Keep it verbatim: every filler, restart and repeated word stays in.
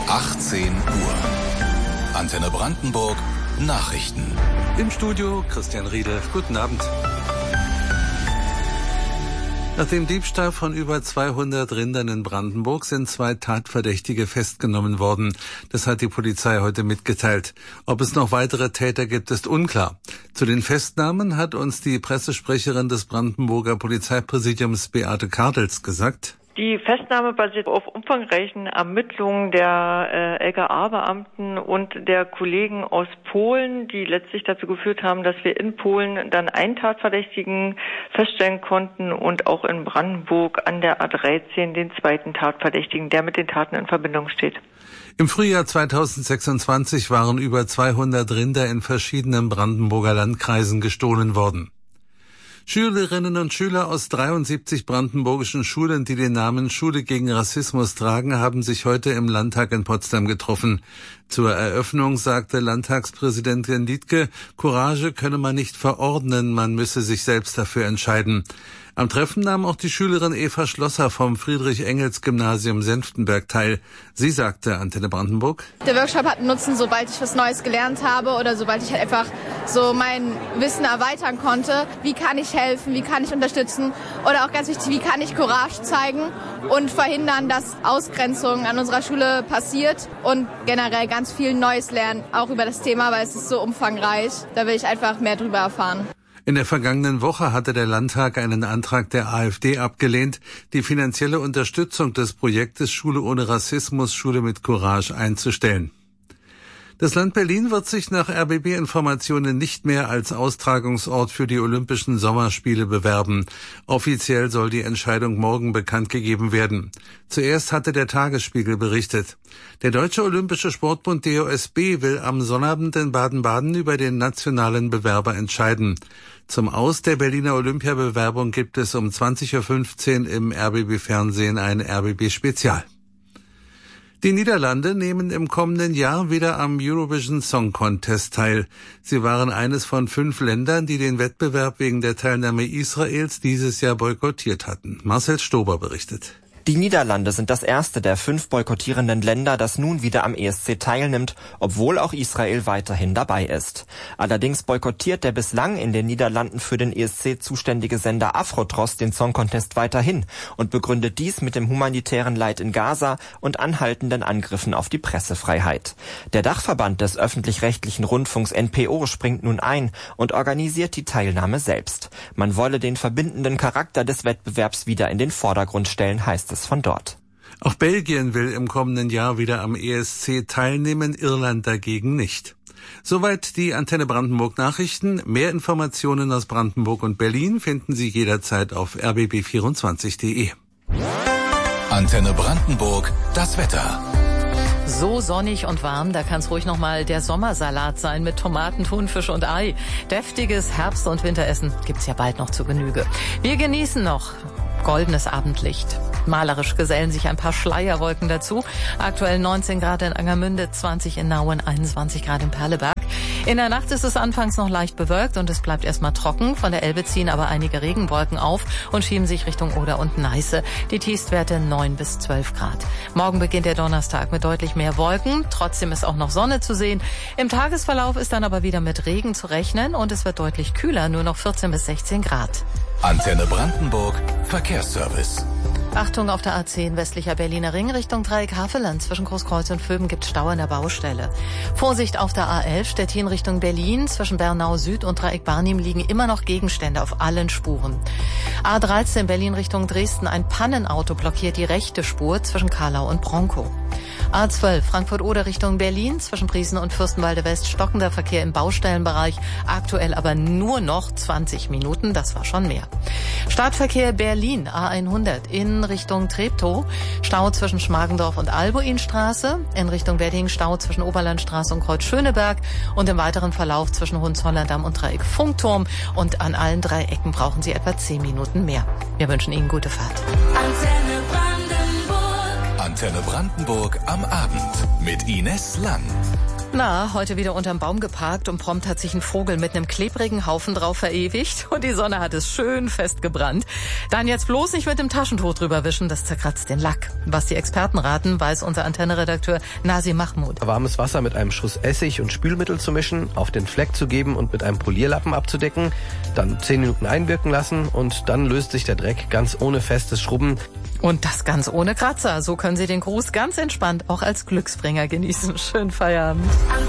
achtzehn Uhr. Antenne Brandenburg Nachrichten. Im Studio Christian Riedel. Guten Abend. Nach dem Diebstahl von über zweihundert Rindern in Brandenburg sind zwei Tatverdächtige festgenommen worden. Das hat die Polizei heute mitgeteilt. Ob es noch weitere Täter gibt, ist unklar. Zu den Festnahmen hat uns die Pressesprecherin des Brandenburger Polizeipräsidiums Beate Kartels gesagt: Die Festnahme basiert auf umfangreichen Ermittlungen der äh, L K A-Beamten und der Kollegen aus Polen, die letztlich dazu geführt haben, dass wir in Polen dann einen Tatverdächtigen feststellen konnten und auch in Brandenburg an der A dreizehn den zweiten Tatverdächtigen, der mit den Taten in Verbindung steht. Im Frühjahr zweitausendsechsundzwanzig waren über zweihundert Rinder in verschiedenen Brandenburger Landkreisen gestohlen worden. Schülerinnen und Schüler aus dreiundsiebzig brandenburgischen Schulen, die den Namen Schule gegen Rassismus tragen, haben sich heute im Landtag in Potsdam getroffen. Zur Eröffnung sagte Landtagspräsidentin Liedtke, Courage könne man nicht verordnen, man müsse sich selbst dafür entscheiden. Am Treffen nahm auch die Schülerin Eva Schlosser vom Friedrich-Engels-Gymnasium Senftenberg teil. Sie sagte Antenne Brandenburg: Der Workshop hat einen Nutzen, sobald ich was Neues gelernt habe oder sobald ich halt einfach so mein Wissen erweitern konnte. Wie kann ich helfen, wie kann ich unterstützen oder auch ganz wichtig, wie kann ich Courage zeigen und verhindern, dass Ausgrenzung an unserer Schule passiert und generell ganz viel Neues lernen, auch über das Thema, weil es ist so umfangreich. Da will ich einfach mehr drüber erfahren. In der vergangenen Woche hatte der Landtag einen Antrag der AfD abgelehnt, die finanzielle Unterstützung des Projektes Schule ohne Rassismus, Schule mit Courage einzustellen. Das Land Berlin wird sich nach R B B-Informationen nicht mehr als Austragungsort für die Olympischen Sommerspiele bewerben. Offiziell soll die Entscheidung morgen bekannt gegeben werden. Zuerst hatte der Tagesspiegel berichtet. Der Deutsche Olympische Sportbund D O S B will am Sonnabend in Baden-Baden über den nationalen Bewerber entscheiden. Zum Aus der Berliner Olympiabewerbung gibt es um zwanzig Uhr fünfzehn im R B B-Fernsehen ein R B B-Spezial. Die Niederlande nehmen im kommenden Jahr wieder am Eurovision Song Contest teil. Sie waren eines von fünf Ländern, die den Wettbewerb wegen der Teilnahme Israels dieses Jahr boykottiert hatten. Marcel Stober berichtet. Die Niederlande sind das erste der fünf boykottierenden Länder, das nun wieder am E S C teilnimmt, obwohl auch Israel weiterhin dabei ist. Allerdings boykottiert der bislang in den Niederlanden für den E S C zuständige Sender Afrotros den Song Contest weiterhin und begründet dies mit dem humanitären Leid in Gaza und anhaltenden Angriffen auf die Pressefreiheit. Der Dachverband des öffentlich-rechtlichen Rundfunks N P O springt nun ein und organisiert die Teilnahme selbst. Man wolle den verbindenden Charakter des Wettbewerbs wieder in den Vordergrund stellen, heißt es von dort. Auch Belgien will im kommenden Jahr wieder am E S C teilnehmen, Irland dagegen nicht. Soweit die Antenne Brandenburg Nachrichten. Mehr Informationen aus Brandenburg und Berlin finden Sie jederzeit auf r b b vierundzwanzig punkt d e. Antenne Brandenburg, das Wetter. So sonnig und warm, da kann es ruhig nochmal der Sommersalat sein mit Tomaten, Thunfisch und Ei. Deftiges Herbst- und Winteressen gibt's ja bald noch zu Genüge. Wir genießen noch goldenes Abendlicht. Malerisch gesellen sich ein paar Schleierwolken dazu. Aktuell neunzehn Grad in Angermünde, zwanzig in Nauen, einundzwanzig Grad in Perleberg. In der Nacht ist es anfangs noch leicht bewölkt und es bleibt erstmal trocken. Von der Elbe ziehen aber einige Regenwolken auf und schieben sich Richtung Oder und Neiße. Die Tiefstwerte neun bis zwölf Grad. Morgen beginnt der Donnerstag mit deutlich mehr Wolken. Trotzdem ist auch noch Sonne zu sehen. Im Tagesverlauf ist dann aber wieder mit Regen zu rechnen und es wird deutlich kühler, nur noch vierzehn bis sechzehn Grad. Antenne Brandenburg, Verkehrsservice. Achtung auf der A zehn westlicher Berliner Ring Richtung Dreieck Havelland. Zwischen Großkreuz und Vöben gibt Stau an der Baustelle. Vorsicht auf der A elf Stettin Richtung Berlin. Zwischen Bernau Süd und Dreieck Barnim liegen immer noch Gegenstände auf allen Spuren. A dreizehn Berlin Richtung Dresden. Ein Pannenauto blockiert die rechte Spur zwischen Karlau und Bronkow. A zwölf Frankfurt-Oder Richtung Berlin. Zwischen Priesen und Fürstenwalde West stockender Verkehr im Baustellenbereich. Aktuell aber nur noch zwanzig Minuten. Das war schon mehr. Startverkehr Berlin A hundert in Richtung Treptow. Stau zwischen Schmargendorf und Albuinstraße. In Richtung Wedding Stau zwischen Oberlandstraße und Kreuz Schöneberg. Und im weiteren Verlauf zwischen Hohenzollern-Damm und Dreieck Funkturm. Und an allen drei Ecken brauchen Sie etwa zehn Minuten mehr. Wir wünschen Ihnen gute Fahrt. Antenne Brandenburg. Antenne Brandenburg am Abend mit Ines Lang. Na, heute wieder unterm Baum geparkt und prompt hat sich ein Vogel mit einem klebrigen Haufen drauf verewigt und die Sonne hat es schön festgebrannt. Dann jetzt bloß nicht mit dem Taschentuch drüber wischen, das zerkratzt den Lack. Was die Experten raten, weiß unser Antenne-Redakteur Nasim Mahmoud. Warmes Wasser mit einem Schuss Essig und Spülmittel zu mischen, auf den Fleck zu geben und mit einem Polierlappen abzudecken, dann zehn Minuten einwirken lassen und dann löst sich der Dreck ganz ohne festes Schrubben. Und das ganz ohne Kratzer. So können Sie den Gruß ganz entspannt auch als Glücksbringer genießen. Schönen Feierabend.